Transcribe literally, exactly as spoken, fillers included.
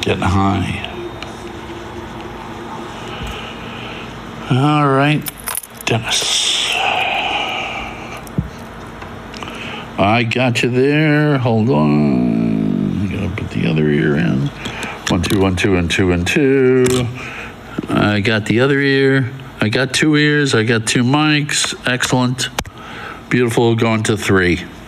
Getting high. All right, Dennis. I got you there. Hold on. I gotta put the other ear in. One, two, one, two, and two, and two. I got the other ear. I got two ears. I got two mics. Excellent. Beautiful. Going to three.